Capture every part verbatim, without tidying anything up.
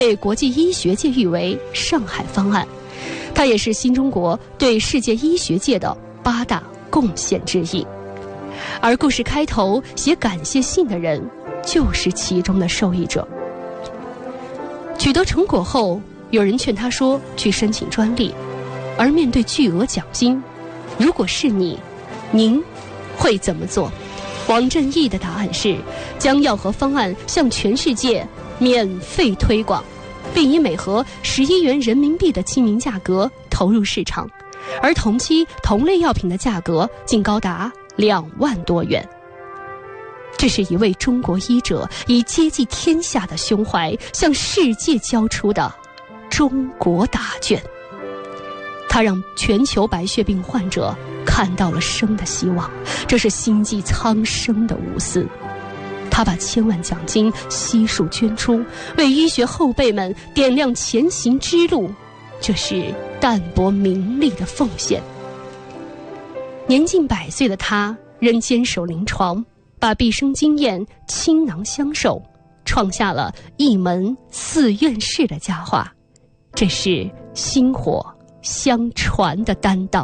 被国际医学界誉为上海方案，它也是新中国对世界医学界的八大贡献之一。而故事开头写感谢信的人就是其中的受益者。取得成果后，有人劝他说去申请专利，而面对巨额奖金，如果是你，您会怎么做？王振义的答案是将药核方案向全世界免费推广，并以每盒十一元人民币的亲民价格投入市场，而同期同类药品的价格竟高达两万多元。这是一位中国医者以接济天下的胸怀向世界交出的中国答卷，他让全球白血病患者看到了生的希望，这是心系苍生的无私。他把千万奖金悉数捐出，为医学后辈们点亮前行之路，这是淡泊名利的奉献。年近百岁的他仍坚守临床，把毕生经验倾囊相授，创下了一门四院士的佳话，这是薪火相传的担当。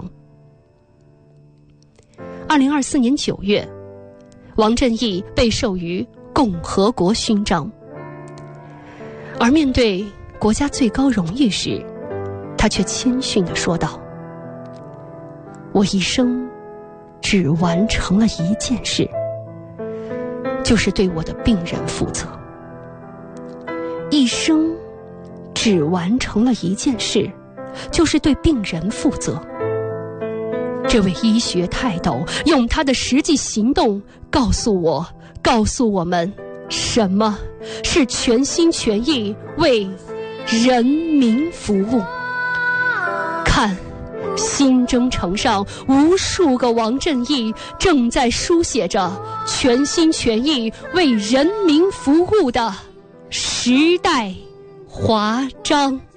二零二四年九月，王振义被授予共和国勋章，而面对国家最高荣誉时，他却谦逊地说道：我一生只完成了一件事，就是对我的病人负责。一生只完成了一件事，就是对病人负责。这位医学泰斗用他的实际行动告诉我，告诉我们，什么是全心全意为人民服务。看，新征程上无数个王振义正在书写着全心全意为人民服务的时代华章。